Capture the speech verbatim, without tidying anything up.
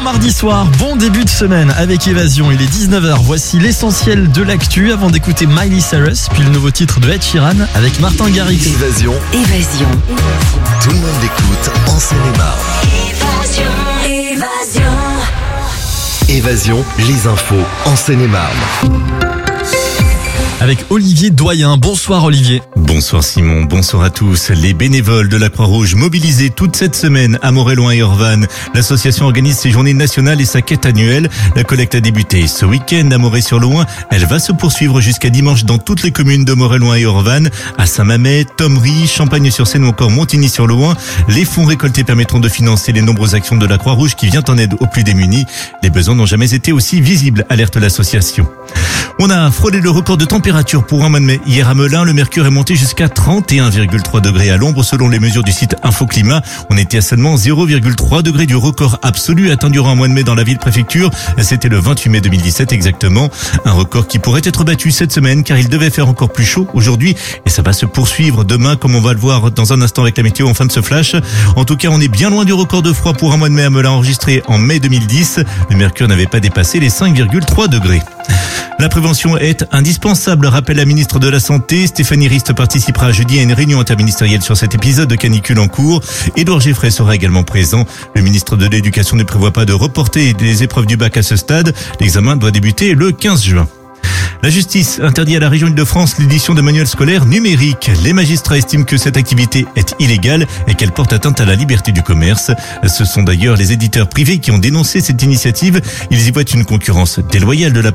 mardi soir, bon début de semaine avec Évasion. Il est dix-neuf heures, voici l'essentiel de l'actu avant d'écouter Miley Cyrus, puis le nouveau titre de Ed Sheeran avec Martin Garrix. Évasion. Évasion. Tout le monde l'écoute en Seine-et-Marne. Évasion. Évasion. Évasion, les infos en Seine-et-Marne. Avec Olivier Doyen. Bonsoir Olivier. Bonsoir Simon, bonsoir à tous. Les bénévoles de la Croix-Rouge mobilisés toute cette semaine à Moréloin et Orvanne. L'association organise ses journées nationales et sa quête annuelle. La collecte a débuté ce week-end à Morée-sur-Loing. Elle va se poursuivre jusqu'à dimanche dans toutes les communes de Moréloin et Orvanne, à Saint-Mamet, Thomery, Champagne-sur-Seine ou encore Montigny-sur-Loing. Les fonds récoltés permettront de financer les nombreuses actions de la Croix-Rouge qui vient en aide aux plus démunis. Les besoins n'ont jamais été aussi visibles, alerte l'association. On a frôlé le record de température pour un mois de mai. Hier à Melun, le mercure est monté jusqu'à trente et un virgule trois degrés à l'ombre selon les mesures du site Infoclimat. On était à seulement zéro virgule trois degrés du record absolu atteint durant un mois de mai dans la ville-préfecture. C'était le vingt-huit mai deux mille dix-sept exactement. Un record qui pourrait être battu cette semaine car il devait faire encore plus chaud aujourd'hui et ça va se poursuivre demain comme on va le voir dans un instant avec la météo en fin de ce flash. En tout cas, on est bien loin du record de froid pour un mois de mai à Melun enregistré en mai deux mille dix. Le mercure n'avait pas dépassé les cinq virgule trois degrés. La prévention est indispensable, rappelle la ministre de la Santé. Stéphanie Rist participera jeudi à une réunion interministérielle sur cet épisode de canicule en cours. Édouard Geffray sera également présent. Le ministre de l'Éducation ne prévoit pas de reporter les épreuves du bac à ce stade. L'examen doit débuter le quinze juin. La justice interdit à la région Île-de-France l'édition de manuels scolaires numériques. Les magistrats estiment que cette activité est illégale et qu'elle porte atteinte à la liberté du commerce. Ce sont d'ailleurs les éditeurs privés qui ont dénoncé cette initiative. Ils y voient une concurrence déloyale de la